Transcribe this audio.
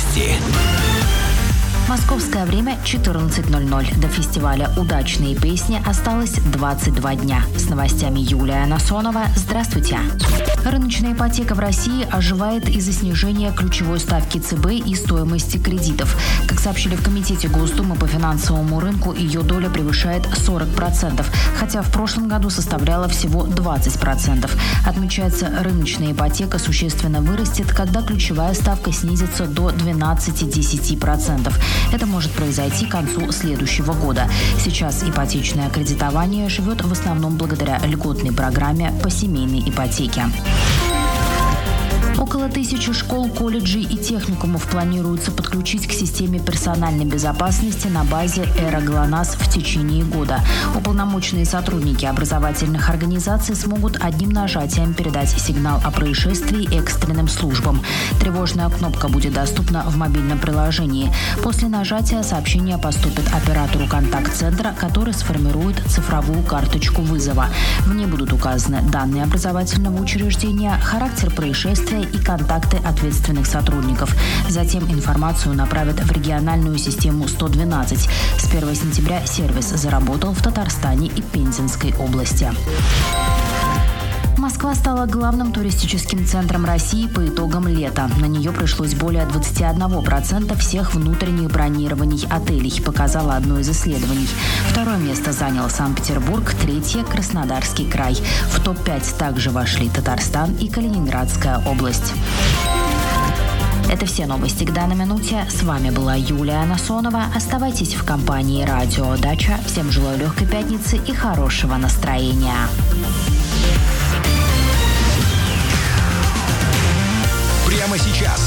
Новости. Московское время 14:00. До фестиваля «Удачные песни» осталось 22 дня. С новостями Юлия Насонова. Здравствуйте. Рыночная ипотека в России оживает из-за снижения ключевой ставки ЦБ и стоимости кредитов. Как сообщили в Комитете Госдумы по финансовому рынку, ее доля превышает 40%, хотя в прошлом году составляла всего 20%. Отмечается, рыночная ипотека существенно вырастет, когда ключевая ставка снизится до 12-10%. Это может произойти к концу следующего года. Сейчас ипотечное кредитование живет в основном благодаря льготной программе по семейной ипотеке. Около 1000 школ, колледжей и техникумов планируется подключить к системе персональной безопасности на базе «Эра ГЛОНАСС» в течение года. Уполномоченные сотрудники образовательных организаций смогут одним нажатием передать сигнал о происшествии экстренным службам. Тревожная кнопка будет доступна в мобильном приложении. После нажатия сообщение поступит оператору контакт-центра, который сформирует цифровую карточку вызова. В ней будут указаны данные образовательного учреждения, характер происшествия и контакты ответственных сотрудников. Затем информацию направят в региональную систему 112. С 1 сентября сервис заработал в Татарстане и Пензенской области. Москва стала главным туристическим центром России по итогам лета. На нее пришлось более 21% всех внутренних бронирований отелей, показало одно из исследований. Второе место занял Санкт-Петербург, третье – Краснодарский край. В топ-5 также вошли Татарстан и Калининградская область. Это все новости к данной минуте. С вами была Юлия Насонова. Оставайтесь в компании «Радио Дача». Всем желаю легкой пятницы и хорошего настроения. Прямо сейчас